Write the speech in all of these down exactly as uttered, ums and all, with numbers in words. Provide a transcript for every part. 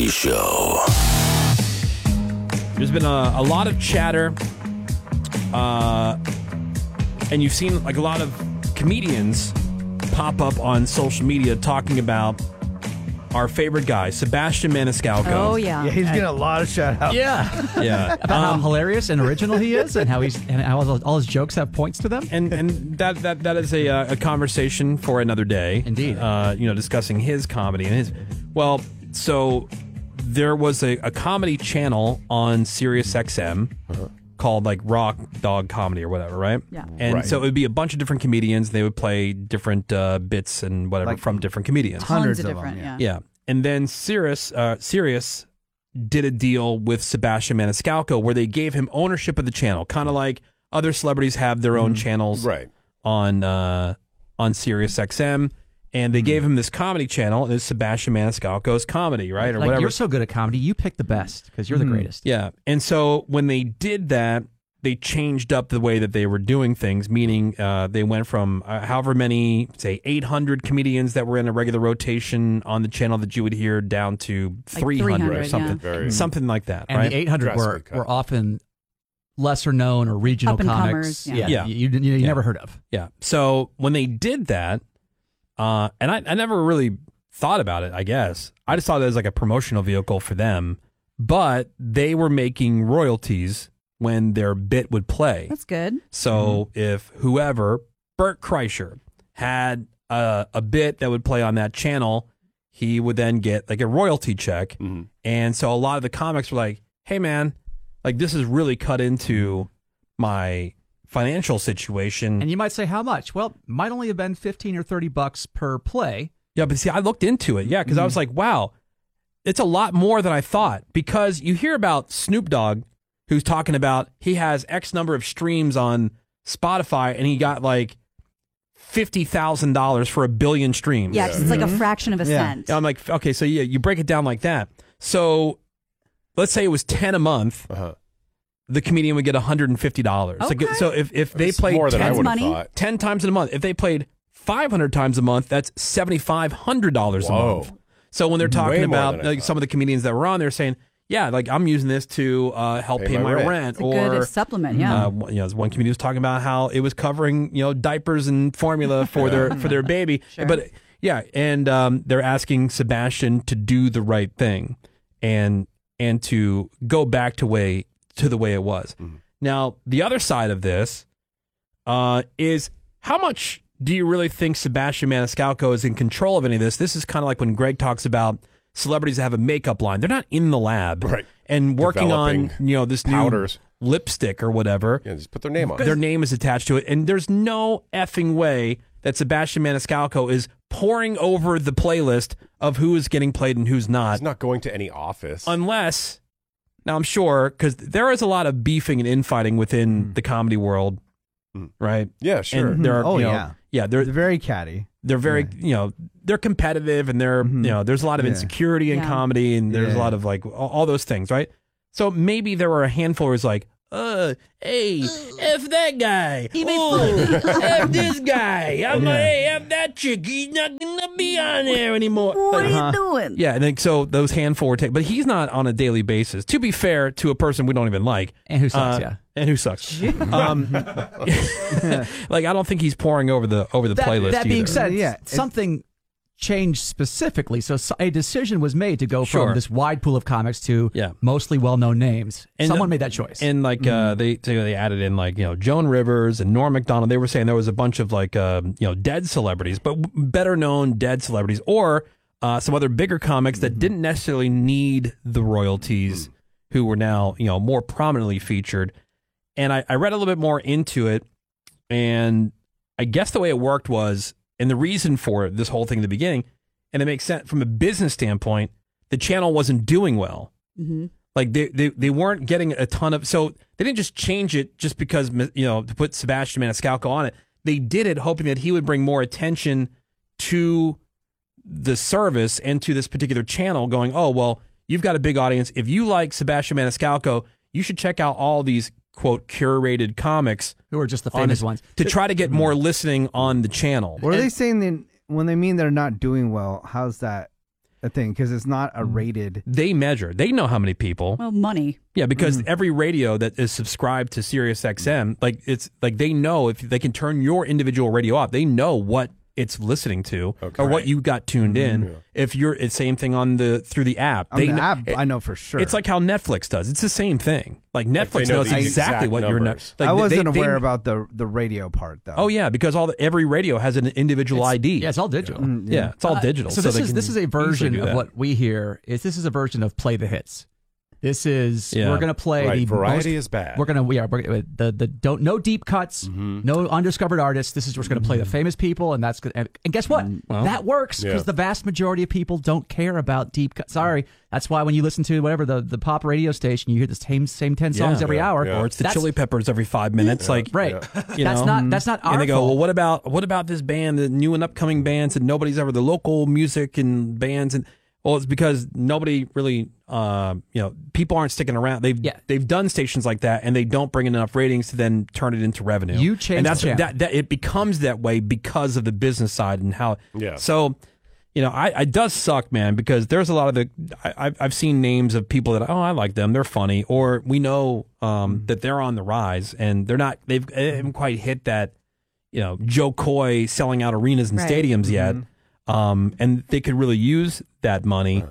Show. There's been a, a lot of chatter, uh, and you've seen like a lot of comedians pop up on social media talking about our favorite guy, Sebastian Maniscalco. Oh, yeah. Yeah, he's getting a lot of shout outs. Yeah. Yeah. About Um, how hilarious and original he is, and how he's and how all, all his jokes have points to them. And and that that that is a uh, a conversation for another day. Indeed. Uh, you know, discussing his comedy and his. Well, so there was a, a comedy channel on Sirius X M uh-huh. called like Rock Dog Comedy or whatever, right? Yeah. And Right. so it would be a bunch of different comedians. They would play different uh, bits and whatever Like from different comedians. Hundreds Tons of of them, different, yeah. yeah. Yeah. And then Sirius, uh, Sirius did a deal with Sebastian Maniscalco where they gave him ownership of the channel, kind of like other celebrities have their own channels Right. on uh, on Sirius X M. And they gave him this comedy channel, and it's Sebastian Maniscalco's comedy, right? Or Like, whatever. you're so good at comedy, you pick the best because you're the greatest. Yeah. And so when they did that, they changed up the way that they were doing things, meaning uh, they went from uh, however many, say, eight hundred comedians that were in a regular rotation on the channel that you would hear down to Like three hundred or 300, something. yeah. Very- Something like that, And right? the eight hundred were, Drastically cut. were often lesser known or regional Up-and-comers, comics. yeah. Yeah. You, you, you Yeah. never heard of. Yeah. So when they did that, uh, and I, I never really thought about it, I guess. I just thought it was like a promotional vehicle for them, but they were making royalties when their bit would play. That's good. So if whoever, Bert Kreischer, had a, a bit that would play on that channel, he would then get like a royalty check. Mm-hmm. And so a lot of the comics were like, hey, man, like this is really cut into my financial situation. And you might say, how much? Well, might only have been fifteen or thirty bucks per play. Yeah, but see, I looked into it. Yeah, because I was like, wow, it's a lot more than I thought. Because you hear about Snoop Dogg, who's talking about he has X number of streams on Spotify, and he got like fifty thousand dollars for a billion streams. Yeah, 'cause it's like a fraction of a Yeah. cent. Yeah, I'm like, okay, so yeah, you break it down like that. So let's say it was ten a month. Uh-huh. The comedian would get one hundred fifty dollars. Okay. Like, so if, if they That's played more than I ten, would have money. thought. ten times in a month, if they played five hundred times a month, that's seven thousand five hundred dollars a Whoa. month. So when they're talking Way more about than I like thought. some of the comedians that were on, they're saying, yeah, like I'm using this to uh, help pay, Pay my, my rent. rent. It's a or good supplement, yeah. uh, you know, there's one comedian was talking about how it was covering, you know, diapers and formula for their for their baby. Sure. But yeah, and um, they're asking Sebastian to do the right thing and and to go back to way to the way it was. Mm-hmm. Now, the other side of this uh, is how much do you really think Sebastian Maniscalco is in control of any of this? This is kind of like when Greg talks about celebrities that have a makeup line. They're not in the lab Right. and working on, Developing you know, this powders. new lipstick or whatever. Yeah, just put their name on it. Their name is attached to it, and there's no effing way that Sebastian Maniscalco is pouring over the playlist of who is getting played and who's not, He's not going to any office. unless, now I'm sure, because there is a lot of beefing and infighting within Hmm. the comedy world, right? yeah, sure. And there are, Oh, you know, yeah. yeah, they're They're very catty. they're very, you know, they're competitive, and they're, you know, there's a lot of Yeah. insecurity in Yeah. comedy, and there's a Yeah. lot of like all, all those things, right? So maybe there were a handful where it's like, uh, hey, F that guy. Oh, F this guy. I'm like, hey, F that chick. He's not going to be on there anymore. What Like, are you doing? yeah, and then so those handful were taken, but he's not on a daily basis. To be fair to a person we don't even like. And who sucks, Uh, yeah. And who sucks. um, like, I don't think he's pouring over the over the That, playlist that being either. said, Yeah, it- something changed specifically. So s- a decision was made to go Sure. from this wide pool of comics to Yeah. mostly well-known names. And Someone the- made that choice. And like uh, they they they added in like you know Joan Rivers and Norm Macdonald. They were saying there was a bunch of like um, you know dead celebrities, but w- better known dead celebrities, or uh, some other bigger comics that didn't necessarily need the royalties, who were now you know more prominently featured. And I, I read a little bit more into it, and I guess the way it worked was, and the reason for this whole thing in the beginning, and it makes sense from a business standpoint, the channel wasn't doing well. Mm-hmm. Like they, they they weren't getting a ton of, so they didn't just change it just because, you know, to put Sebastian Maniscalco on it. They did it hoping that he would bring more attention to the service and to this particular channel, going, oh, well, you've got a big audience. If you like Sebastian Maniscalco, you should check out all these, quote, curated comics. Who are just the on famous this- ones. To try to get more listening on the channel. What are And- they saying then when they mean they're not doing well? How's that? a thing because it's not a rated. They measure. They know how many people. Well, money. Yeah, because Mm-hmm. every radio that is subscribed to Sirius X M, like it's like they know if they can turn your individual radio off, they know what it's listening to Okay. or what you got tuned in. Yeah. If you're it's same thing on the through the app. On they the kn- app, it- I know for sure. It's like how Netflix does. It's the same thing. Like Netflix know knows the exactly exact what you're. numbers. Like I they- wasn't they- aware they- about the the radio part though. Oh yeah, because all the, every radio has an individual I D. Yeah, it's all digital. Yeah, it's all Uh, digital. So, this they is can this is a easily version do of that. what we hear. Is this is a version of play the hits. This is Yeah. we're gonna play Right, the variety most, is bad. We're gonna we are we're, the the don't no deep cuts, Mm-hmm. no undiscovered artists. This is we're gonna play the famous people, and that's and, and guess what? Well, that works because yeah. the vast majority of people don't care about deep cuts. Sorry, that's why when you listen to whatever the, the pop radio station, you hear the same same ten songs Yeah. every Yeah, hour. yeah. Or it's the That's- Chili Peppers every five minutes. Like right. You that's know? not that's not our and they go, fault. well, what about what about this band, the new and upcoming bands that nobody's ever the local music and bands and well, it's because nobody really, uh, you know, people aren't sticking around. They've Yeah. they've done stations like that, and they don't bring in enough ratings to then turn it into revenue. You change and that's the channel. that that it becomes that way because of the business side and how. Yeah. So, you know, I it does suck, man, because there's a lot of the I, I've I've seen names of people that oh I like them, they're funny, or we know um, that they're on the rise and they're not they've they haven't quite hit that, you know, Joe Coy selling out arenas and Right. stadiums yet. Um, and they could really use that money.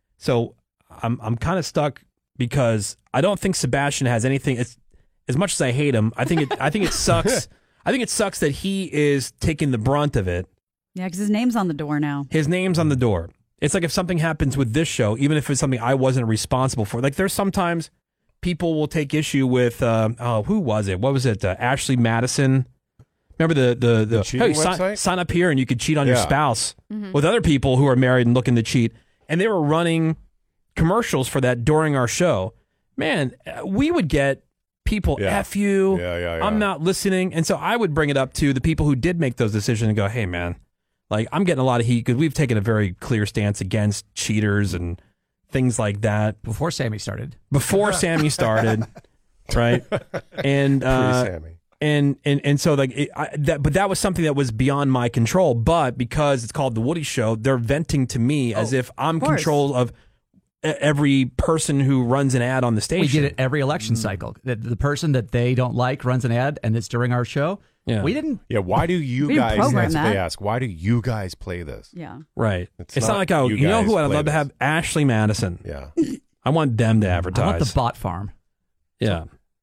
So I'm I'm kind of stuck because I don't think Sebastian has anything. It's, as much as I hate him, I think it I think it sucks. I think it sucks that he is taking the brunt of it. Yeah, because his name's on the door now. His name's on the door. It's like if something happens with this show, even if it's something I wasn't responsible for. Like there's sometimes people will take issue with uh, oh who was it? What was it? Uh, Ashley Madison. Remember the the, the, cheating hey, sign, website? sign up here and you could cheat on your Yeah. spouse with other people who are married and looking to cheat. And they were running commercials for that during our show. Man, uh, we would get people Yeah. F you. Yeah, yeah, yeah. I'm not listening. And so I would bring it up to the people who did make those decisions and go, hey, man, like I'm getting a lot of heat because we've taken a very clear stance against cheaters and things like that Before Sammy started. before Sammy started. Right. And, uh, Pre-Sammy. and and and so like it, I, that, but that was something that was beyond my control. But because it's called the Woody Show, they're venting to me as if I'm course. control of e- every person who runs an ad on the station. We get it every election cycle. The, the person that they don't like runs an ad, and it's during our show. Yeah. We didn't. Yeah, why do you We didn't guys, program that's what that. they ask, why do you guys play this? Yeah. Right. It's, It's not, not like oh, you you, know guys who I'd play love to this. have Ashley Madison. Yeah. I want them to I advertise. want the bot farm. Yeah.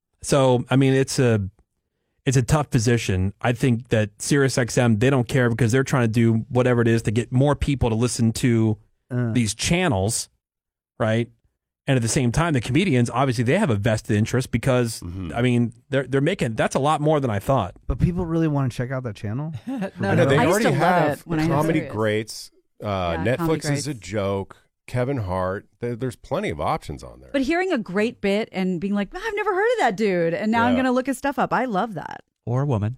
So I mean, it's a it's a tough position. I think that SiriusXM, they don't care because they're trying to do whatever it is to get more people to listen to Uh, these channels, right? And at the same time, the comedians obviously they have a vested interest because Mm-hmm. I mean they're they're making that's a lot more than I thought. but people really want to check out that channel. No, I no, know, they I used already to love have it when I had comedy Sirius. greats. Uh, Yeah, Comedy Netflix is a Greats. joke. Kevin Hart. There, there's plenty of options on there. But hearing a great bit and being like, I've never heard of that dude. And now I'm Yeah. going to look his stuff up. I love that. or a woman.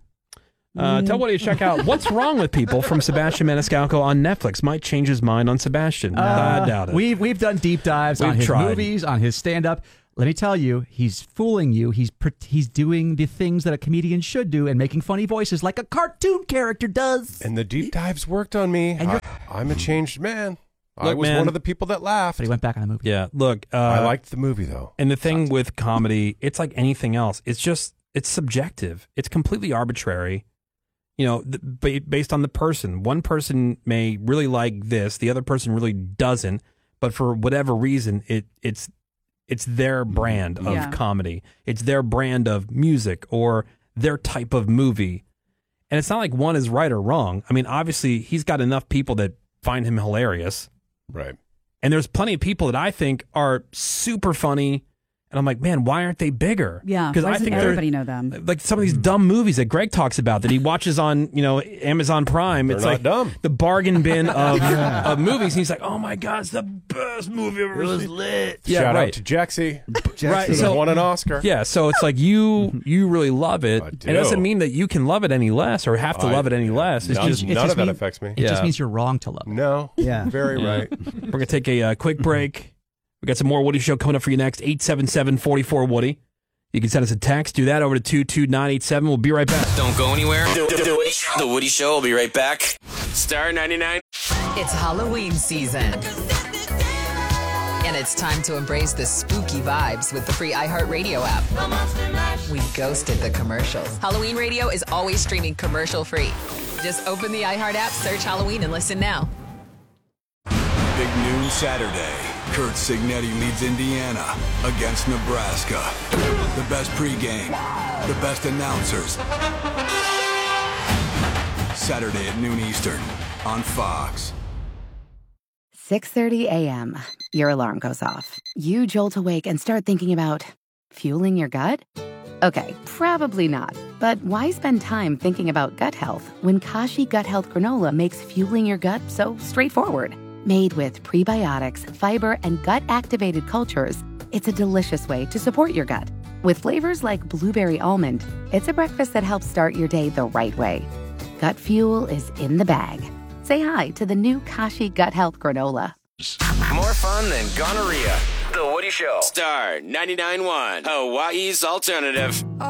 Uh, tell Woody to check out What's Wrong with People from Sebastian Maniscalco on Netflix. Might change his mind on Sebastian. I doubt it. We've we've done deep dives on We've his tried. movies, on his stand up. Let me tell you, he's fooling you. He's pre- he's doing the things that a comedian should do and making funny voices like a cartoon character does. And the deep dives worked on me. And you're- I, I'm a changed man. I Look, was man. one of the people that laughed. But he went back on the movie. yeah, look. Uh, I liked the movie, though. And the thing with comedy, it's like anything else. It's just, it's subjective. It's completely arbitrary, you know, th- ba- based on the person. One person may really like this, the other person really doesn't, but for whatever reason, it it's it's their brand of Yeah. comedy. It's their brand of music or their type of movie. And it's not like one is right or wrong. I mean, obviously, he's got enough people that find him hilarious. Right. And there's plenty of people that I think are super funny. And I'm like, man, why aren't they bigger? Yeah. Because Why I doesn't think everybody they're know them? like some of these dumb movies that Greg talks about that he watches on, you know, Amazon Prime. They're it's not like dumb. the bargain bin of, of movies. And he's like, oh my God, it's the best movie I've ever seen. lit. Yeah, Shout right. out to Jexy. Right, Who so- won an Oscar. Yeah, so it's like you you really love it. I It do. doesn't mean that you can love it any less or have to I- love it any less. It's none just none just of that mean- affects me. It Yeah. just means you're wrong to love it. No. Yeah. Very Yeah. right. We're going to take a uh, quick break. We got some more Woody Show coming up for you next. eight seven seven, four four, Woody. You can send us a text. Do that over to two two nine eight seven. We'll be right back. Don't go anywhere. The, the, the, Woody Show. the Woody Show will be right back. Star ninety-nine. It's Halloween season. And it's time to embrace the spooky vibes with the free iHeartRadio app. We ghosted the commercials. Halloween Radio is always streaming commercial free. Just open the iHeart app, search Halloween, and listen now. Big noon Saturday. Kurt Signetti leads Indiana against Nebraska. The best pregame, the best announcers. Saturday at noon Eastern on Fox. six thirty a.m. Your alarm goes off. You jolt awake and start thinking about fueling your gut? Okay, probably not. But why spend time thinking about gut health when Kashi Gut Health Granola makes fueling your gut so straightforward? Made with prebiotics, fiber, and gut-activated cultures, it's a delicious way to support your gut. With flavors like blueberry almond, it's a breakfast that helps start your day the right way. Gut fuel is in the bag. Say hi to the new Kashi Gut Health Granola. More fun than gonorrhea. The Woody Show. Star ninety-nine point one, Hawaii's alternative.